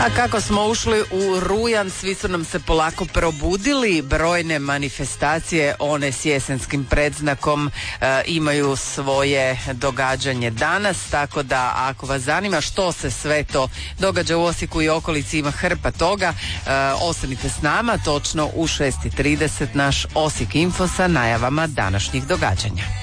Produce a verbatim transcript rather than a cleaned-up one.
A kako smo ušli u rujan, svi su nam se polako probudili. Brojne manifestacije, one s jesenskim predznakom, e, imaju svoje događanje danas, tako da ako vas zanima što se sve to događa u Osijeku i okolici, ima hrpa toga. E, ostanite s nama, točno u šest i trideset naš Osijek Info sa najavama današnjih događanja.